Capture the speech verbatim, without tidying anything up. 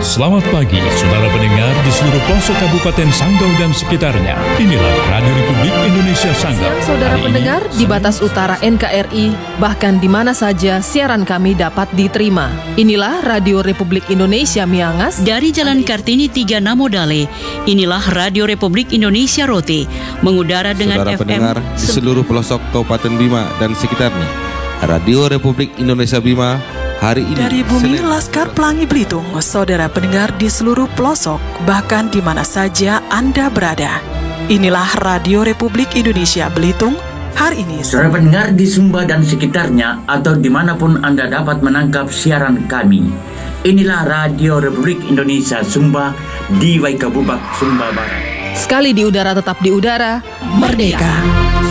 Selamat pagi, saudara pendengar di seluruh pelosok Kabupaten Sanggau dan sekitarnya. Inilah Radio Republik Indonesia Sanggau. Siang, saudara Hari pendengar, ini, di batas utara N K R I, bahkan di mana saja siaran kami dapat diterima. Inilah Radio Republik Indonesia Miangas. Dari Jalan Kartini tiga Namodale, inilah Radio Republik Indonesia Rote, mengudara dengan saudara F M pendengar di seluruh pelosok Kabupaten Bima dan sekitarnya. Radio Republik Indonesia Bima hari ini dari bumi Senin. Laskar Pelangi Belitung, saudara pendengar di seluruh pelosok, bahkan di mana saja Anda berada. Inilah Radio Republik Indonesia Belitung hari ini. Saudara pendengar di Sumba dan sekitarnya atau dimanapun Anda dapat menangkap siaran kami. Inilah Radio Republik Indonesia Sumba di Waikabubak, Sumba Barat. Sekali di udara tetap di udara, merdeka.